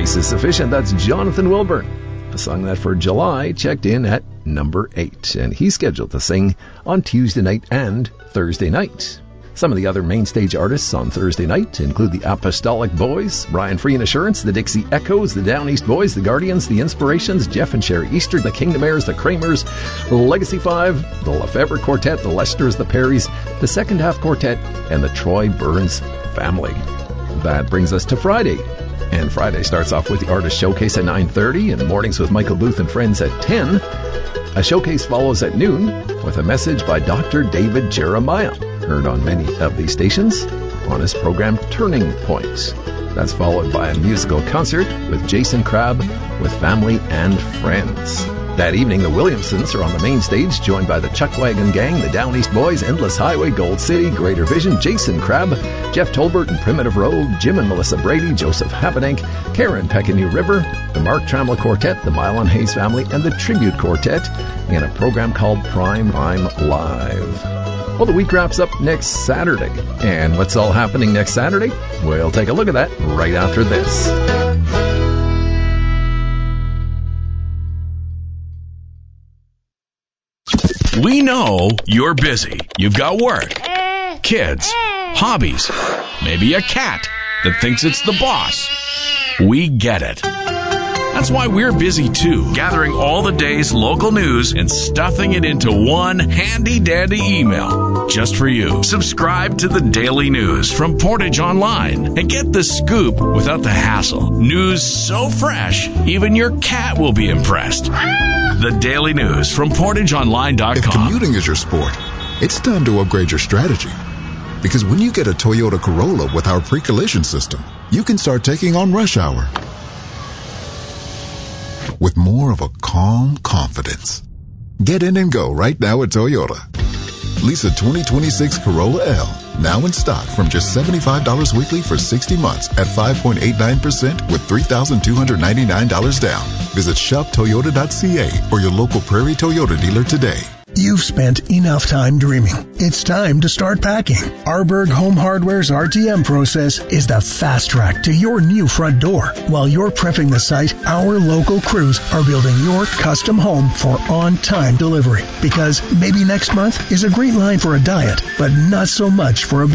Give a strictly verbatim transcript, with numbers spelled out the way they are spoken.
Grace is Sufficient. That's Jonathan Wilburn. A song that for July checked in at number eight, and he's scheduled to sing on Tuesday night and Thursday night. Some of the other main stage artists on Thursday night include the Apostolic Boys, Brian Free and Assurance, the Dixie Echoes, the Down East Boys, the Guardians, the Inspirations, Jeff and Sherry Easter, the Kingdom Heirs, the Kramers, Legacy Five, the Lefebvre Quartet, the Lesters, the Perrys, the Second Half Quartet, and the Troy Burns Family. That brings us to Friday. And Friday starts off with the Artist Showcase at nine thirty and Mornings with Michael Booth and Friends at ten. A showcase follows at noon with a message by Doctor David Jeremiah, heard on many of these stations on his program Turning Point. That's followed by a musical concert with Jason Crabb with family and friends. That evening, the Williamsons are on the main stage, joined by the Chuckwagon Gang, the Down East Boys, Endless Highway, Gold City, Greater Vision, Jason Crabb, Jeff Tolbert and Primitive Road, Jim and Melissa Brady, Joseph Habedank, Karen Peckenieu River, the Mark Tramla Quartet, the Mylon Hayes Family, and the Tribute Quartet in a program called Prime Time Live. Well, the week wraps up next Saturday. And what's all happening next Saturday? We'll take a look at that right after this. We know you're busy. You've got work, kids, hobbies, maybe a cat that thinks it's the boss. We get it. That's why we're busy too, gathering all the day's local news and stuffing it into one handy-dandy email just for you. Subscribe to the Daily News from Portage Online and get the scoop without the hassle. News so fresh, even your cat will be impressed. The Daily News from portage online dot com. If commuting is your sport, it's time to upgrade your strategy. Because when you get a Toyota Corolla with our pre-collision system, you can start taking on rush hour with more of a calm confidence. Get in and go right now at Toyota. Lease a twenty twenty-six Corolla L, now in stock from just seventy-five dollars weekly for sixty months at five point eight nine percent with three thousand two hundred ninety-nine dollars down. Visit shop toyota dot c a or your local Prairie Toyota dealer today. You've spent enough time dreaming. It's time to start packing. Arberg Home Hardware's R T M process is the fast track to your new front door. While you're prepping the site, our local crews are building your custom home for on-time delivery. Because maybe next month is a green line for a diet, but not so much for a